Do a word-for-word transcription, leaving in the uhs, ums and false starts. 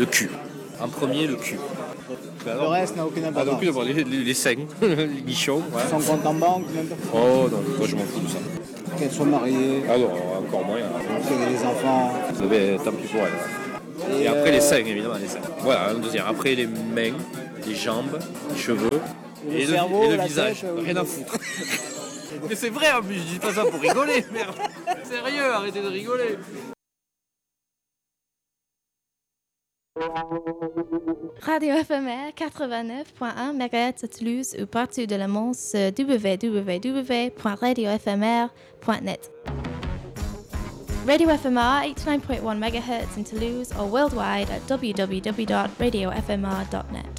Le cul. En premier, le cul. Ben le reste n'a aucune importance. Ah, donc, d'abord, les, les, les seins, les bichons. Ouais. Son compte en banque, n'importe quoi. Oh non, moi je m'en fous de ça. Qu'elle soit mariée. Ah non, encore moins. Qu'elle ait des enfants. Ben, tant pis pour elle. Et, Et après euh... les seins, évidemment, les seins. Voilà, un deuxième. Après les mains, les jambes, les cheveux. Et, et le, cerveau, et le la visage. tête, Rien à foutre. Mais c'est vrai en plus, je dis pas ça pour rigoler, merde. Sérieux, arrêtez de rigoler. Radio Éphémère quatre-vingt-neuf point un mégahertz à Toulouse ou partout de la monde sur w w w point radio éphémère point net. Radio F M R eighty-nine point one megahertz in Toulouse or worldwide at w w w dot radio f m r dot net.